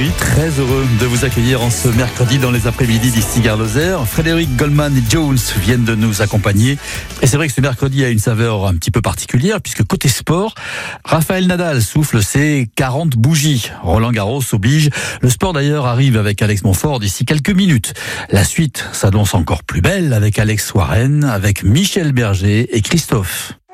oui, très heureux de vous accueillir en ce mercredi dans les après-midi d'ici Gare-Lozère. Frédéric Goldman et Jones viennent de nous accompagner. Et c'est vrai que ce mercredi a une saveur un petit peu particulière puisque côté sport, Rafael Nadal souffle ses 40 bougies. Roland Garros oblige. Le sport d'ailleurs arrive avec Alex Montfort d'ici quelques minutes. La suite s'annonce encore plus belle avec Alex Warren, avec Michel Berger et Christophe.